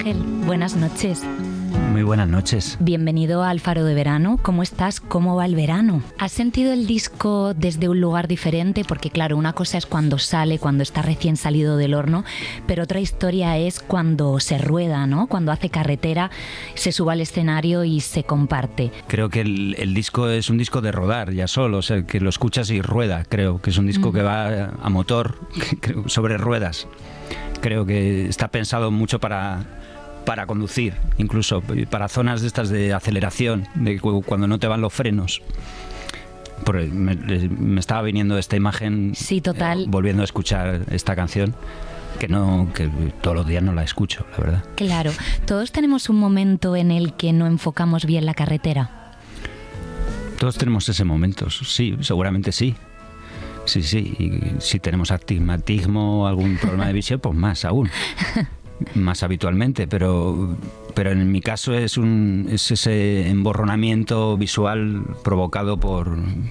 Ángel, buenas noches. Muy buenas noches. Bienvenido al Faro de Verano. ¿Cómo estás? ¿Cómo va el verano? ¿Has sentido el disco desde un lugar diferente? Porque claro, una cosa es cuando sale, cuando está recién salido del horno, pero otra historia es cuando se rueda, ¿no? Cuando hace carretera, se sube al escenario y se comparte. Creo que el disco es un disco de rodar ya solo, o sea, que lo escuchas y rueda. Creo que es un disco que va a motor, sobre ruedas. Creo que está pensado mucho para conducir, incluso para zonas de estas de aceleración, de cuando no te van los frenos. Me estaba viniendo esta imagen, sí, total. Volviendo a escuchar esta canción, que todos los días no la escucho, la verdad. Claro, todos tenemos un momento en el que no enfocamos bien la carretera. Todos tenemos ese momento, sí, seguramente sí. Sí, y si tenemos astigmatismo o algún problema de visión, pues más aún. Más habitualmente, pero en mi caso es ese emborronamiento visual provocado por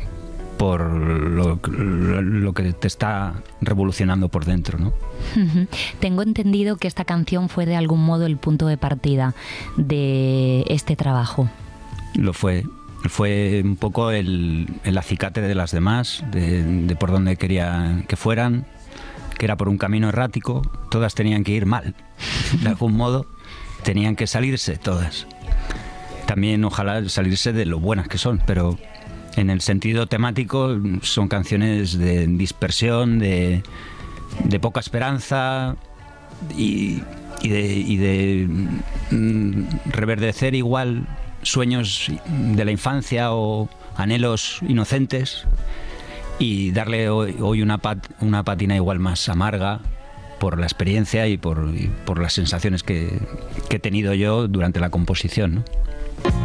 lo que te está revolucionando por dentro, ¿no? Tengo entendido que esta canción fue de algún modo el punto de partida de este trabajo. Lo fue un poco el acicate de las demás, de por donde quería que fueran, que era por un camino errático. Todas tenían que ir mal, de algún modo, tenían que salirse todas. También ojalá salirse de lo buenas que son, pero en el sentido temático son canciones de dispersión, de poca esperanza y de reverdecer igual sueños de la infancia o anhelos inocentes, y darle hoy una pátina igual más amarga por la experiencia y por las sensaciones que he tenido yo durante la composición, ¿no?